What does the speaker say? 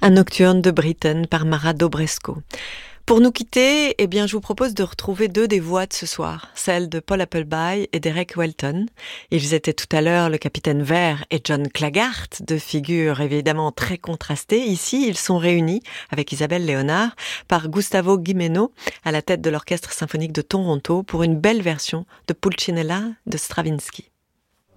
Un nocturne de Britten par Mara Dobresco. Pour nous quitter, je vous propose de retrouver deux des voix de ce soir, celle de Paul Appleby et d'Eric Welton. Ils étaient tout à l'heure le capitaine Vert et John Claggart, deux figures évidemment très contrastées. Ici, ils sont réunis, avec Isabelle Léonard, par Gustavo Gimeno, à la tête de l'Orchestre symphonique de Toronto, pour une belle version de Pulcinella de Stravinsky.